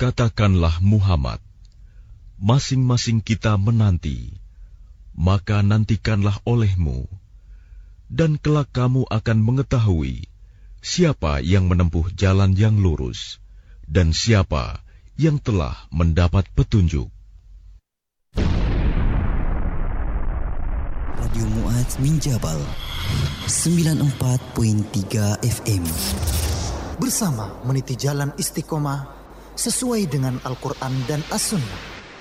Katakanlah Muhammad, masing-masing kita menanti, maka nantikanlah olehmu, dan kelak kamu akan mengetahui siapa yang menempuh jalan yang lurus, dan siapa yang telah mendapat petunjuk. Radio Mu'adz min Jabal 94.3 FM. Bersama meniti jalan istiqomah sesuai dengan Al-Quran dan As-Sunnah.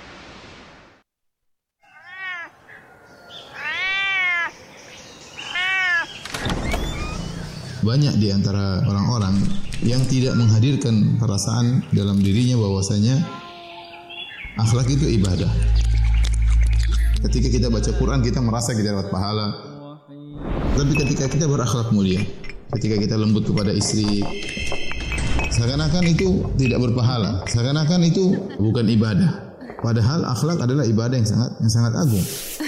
Banyak di antara orang-orang yang tidak menghadirkan perasaan dalam dirinya bahwasanya akhlak itu ibadah. Ketika kita baca Quran, kita merasa kita dapat pahala. Tapi ketika kita berakhlak mulia, ketika kita lembut kepada istri, seakan-akan itu tidak berpahala, seakan-akan itu bukan ibadah. Padahal akhlak adalah ibadah yang sangat agung.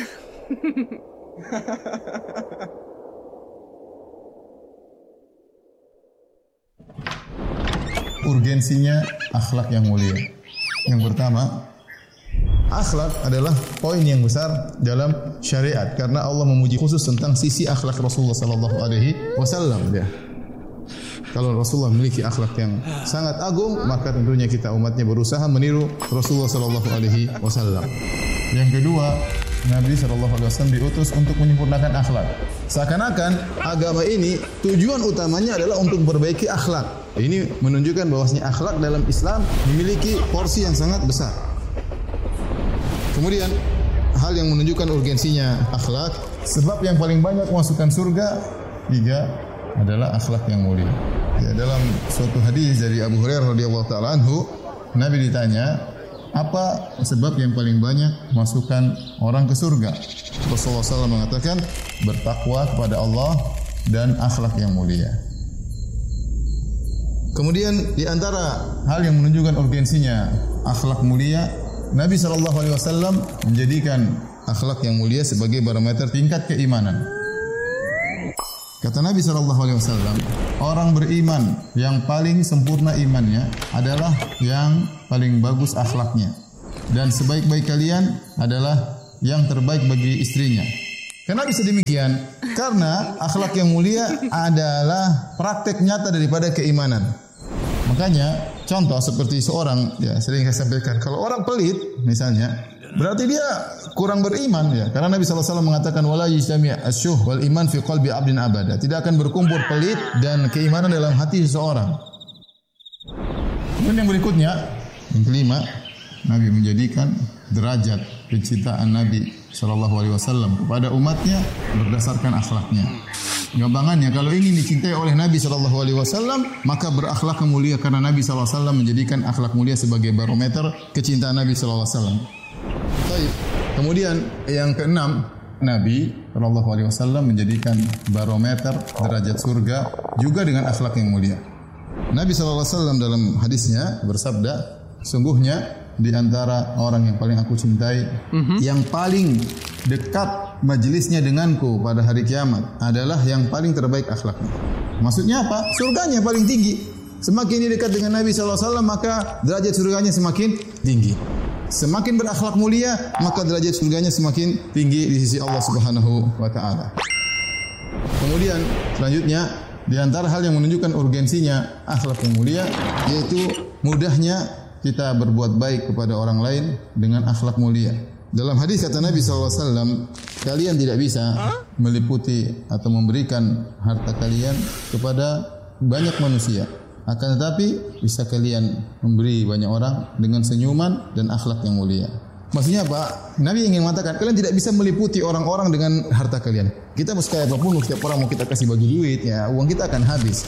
Urgensinya akhlak yang mulia. Yang pertama, akhlak adalah poin yang besar dalam syariat karena Allah memuji khusus tentang sisi akhlak Rasulullah sallallahu alaihi wasallam. Kalau Rasulullah memiliki akhlak yang sangat agung, maka tentunya kita umatnya berusaha meniru Rasulullah sallallahu alaihi wasallam. Yang kedua, Nabi sallallahu alaihi wasallam diutus untuk menyempurnakan akhlak. Seakan-akan agama ini tujuan utamanya adalah untuk memperbaiki akhlak. Ini menunjukkan bahwasanya akhlak dalam Islam memiliki porsi yang sangat besar. Kemudian hal yang menunjukkan urgensinya akhlak, sebab yang paling banyak memasukkan surga tiga adalah akhlak yang mulia. Ya, dalam suatu hadis dari Abu Hurairah radhiyallahu taala anhu, Nabi ditanya, apa sebab yang paling banyak memasukkan orang ke surga? Rasulullah SAW mengatakan, bertakwa kepada Allah dan akhlak yang mulia. Kemudian di antara hal yang menunjukkan urgensinya akhlak mulia, Nabi SAW menjadikan akhlak yang mulia sebagai barometer tingkat keimanan. Kata Nabi SAW, orang beriman yang paling sempurna imannya adalah yang paling bagus akhlaknya. Dan sebaik-baik kalian adalah yang terbaik bagi istrinya. Kenapa bisa demikian? Karena akhlak yang mulia adalah praktek nyata daripada keimanan. Makanya contoh seperti seorang, ya sering saya sampaikan, kalau orang pelit misalnya, berarti dia kurang beriman ya. Karena Nabi SAW mengatakan wala yajtami' asyuh wal iman fi qalbi 'abdin abada. Tidak akan berkumpul pelit dan keimanan dalam hati seseorang. Kemudian yang berikutnya, yang kelima, Nabi menjadikan derajat kecintaan Nabi SAW kepada umatnya berdasarkan akhlaknya. Gampangannya, kalau ingin dicintai oleh Nabi SAW, maka berakhlak mulia karena Nabi SAW menjadikan akhlak mulia sebagai barometer kecintaan Nabi SAW. Baik. Kemudian yang keenam, Nabi SAW menjadikan barometer derajat surga juga dengan akhlak yang mulia. Nabi SAW dalam hadisnya bersabda, sungguhnya di antara orang yang paling aku cintai, yang paling dekat majelisnya denganku pada hari kiamat adalah yang paling terbaik akhlaknya. Maksudnya apa? Surganya paling tinggi. Semakin dia dekat dengan Nabi SAW, maka derajat surganya semakin tinggi. Semakin berakhlak mulia, maka derajat surganya semakin tinggi di sisi Allah Subhanahu wa taala. Kemudian selanjutnya, di antara hal yang menunjukkan urgensinya akhlak yang mulia, yaitu mudahnya kita berbuat baik kepada orang lain dengan akhlak mulia. Dalam hadis kata Nabi SAW, kalian tidak bisa meliputi atau memberikan harta kalian kepada banyak manusia. Akan tetapi bisa kalian memberi banyak orang dengan senyuman dan akhlak yang mulia. Maksudnya apa? Nabi ingin mengatakan kalian tidak bisa meliputi orang-orang dengan harta kalian. Kita sekaya apapun, setiap orang mau kita kasih bagi duit, ya uang kita akan habis.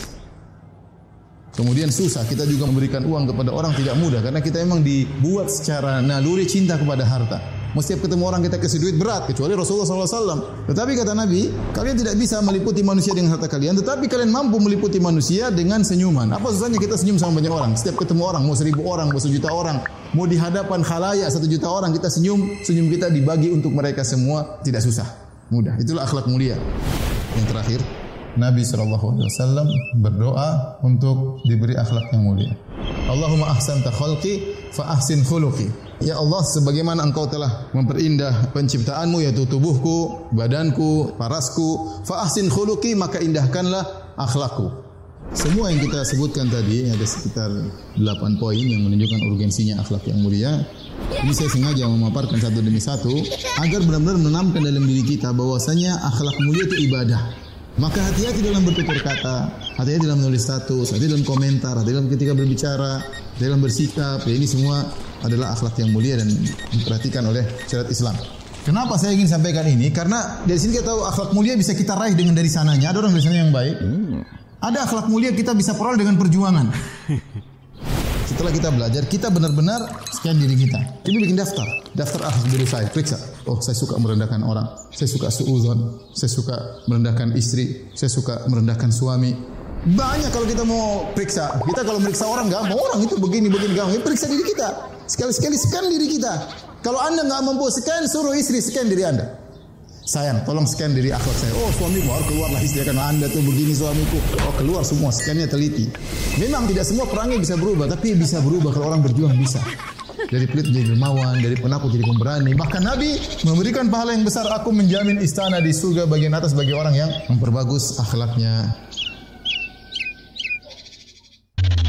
Kemudian susah, kita juga memberikan uang kepada orang tidak mudah karena kita memang dibuat secara naluri cinta kepada harta. Setiap ketemu orang kita kasih duit berat, kecuali Rasulullah SAW. Tetapi kata Nabi, kalian tidak bisa meliputi manusia dengan harta kalian, tetapi kalian mampu meliputi manusia dengan senyuman. Apa susahnya kita senyum sama banyak orang? Setiap ketemu orang, mau 1000 orang, mau 1 juta orang, mau di hadapan khalayak 1 juta orang, kita senyum, senyum kita dibagi untuk mereka semua, tidak susah, mudah. Itulah akhlak mulia. Yang terakhir, Nabi SAW berdoa untuk diberi akhlak yang mulia. Allahumma ahsanta khalqi fa ahsin khuluqi. Ya Allah, sebagaimana Engkau telah memperindah penciptaanmu, yaitu tubuhku, badanku, parasku, fa ahsin khuluqi, maka indahkanlah akhlakku. Semua yang kita sebutkan tadi, ada sekitar 8 poin yang menunjukkan urgensinya akhlak yang mulia. Ini saya sengaja memaparkan satu demi satu agar benar-benar menanamkan dalam diri kita bahwasanya akhlak mulia itu ibadah. Maka hati-hati dalam bertutur kata, hati-hati dalam menulis status, hati-hati dalam komentar, hati-hati dalam ketika berbicara, hati-hati dalam bersikap. Ya, ini semua adalah akhlak yang mulia dan diperhatikan oleh syariat Islam. Kenapa saya ingin sampaikan ini? Karena dari sini kita tahu akhlak mulia bisa kita raih dengan dari sananya. Ada orang dari sana yang baik. Ada akhlak mulia kita bisa peroleh dengan perjuangan. Setelah kita belajar, kita benar-benar scan diri kita. Kita bikin daftar akhlak diri saya, periksa. Oh, saya suka merendahkan orang, saya suka suudzon, saya suka merendahkan istri, saya suka merendahkan suami. Banyak kalau kita mau periksa. Kita kalau meriksa orang gampang, orang itu begini gampang. Periksa diri kita. Sekali-sekali scan diri kita. Kalau Anda nggak mampu scan, suruh istri scan diri Anda. Sayang, tolong scan diri akhlak saya. Oh, suami baru keluarlah istri, karena Anda tuh begini suamiku. Oh, keluar semua, scannya teliti. Memang tidak semua perangai bisa berubah, tapi bisa berubah kalau orang berjuang bisa. Dari pelit jadi dermawan, dari penakut jadi pemberani. Bahkan Nabi memberikan pahala yang besar. Aku menjamin istana di surga bagian atas bagi orang yang memperbagus akhlaknya.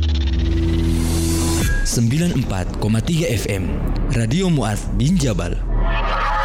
94,3 FM Radio Mu'adz bin Jabal.